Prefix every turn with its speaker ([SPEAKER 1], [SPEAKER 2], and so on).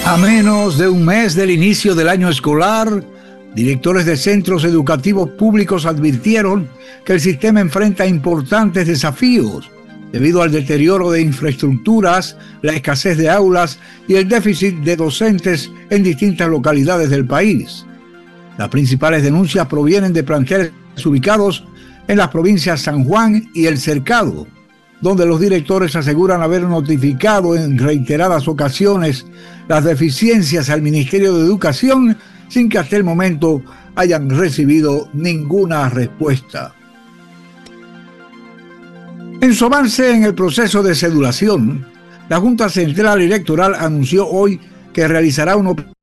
[SPEAKER 1] A menos de un mes del inicio del año escolar, directores de centros educativos públicos advirtieron que el sistema enfrenta importantes desafíos debido al deterioro de infraestructuras, la escasez de aulas y el déficit de docentes en distintas localidades del país. Las principales denuncias provienen de planteles ubicados en las provincias San Juan y El Cercado, donde los directores aseguran haber notificado en reiteradas ocasiones las deficiencias al Ministerio de Educación sin que hasta el momento hayan recibido ninguna respuesta. En su avance en el proceso de cedulación, la Junta Central Electoral anunció hoy que realizará una